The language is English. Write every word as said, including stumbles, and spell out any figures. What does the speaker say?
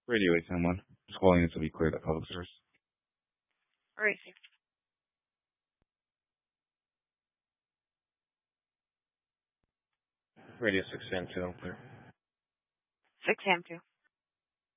Radio eight ten one. Just calling in to be cleared at public service. All right. Radio six ten two, clear. six M two.